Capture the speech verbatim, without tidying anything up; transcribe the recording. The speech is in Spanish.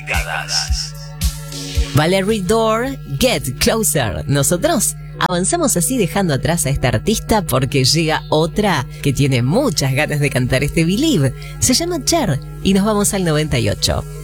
Valerie Dorr, Get Closer. Nosotros avanzamos así dejando atrás a esta artista porque llega otra que tiene muchas ganas de cantar este Believe. Se llama Cher y nos vamos al noventa y ocho.